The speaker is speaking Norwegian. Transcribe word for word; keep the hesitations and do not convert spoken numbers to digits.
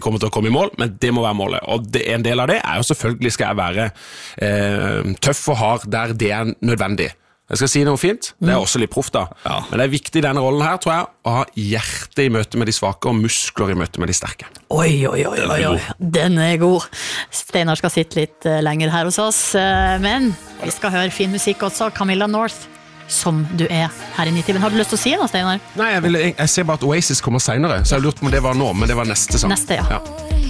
kommer til å komme i mål, men det må være målet. Og det, en del av det er jo selvfølgelig skal jeg være eh, tøff og hard der det er nødvendig. Jeg skal si noe fint, det er også litt proff da. Ja. Men det er viktig i denne rollen her, tror jeg, å ha hjerte i møte med de svake og muskler i møte med de sterke. Oi, oi, oi, oi, oi. Den er god. Steinar skal sitte litt lenger her hos oss, men vi skal høre fin musikk også, Camilla North, som du er her i Nitimen. Har du lyst til å si noe, Steinar? Nei, jeg, vil, jeg, jeg ser bare at Oasis kommer senere, så jeg har lurt på om det var nå, men det var neste sang. Neste, ja. ja.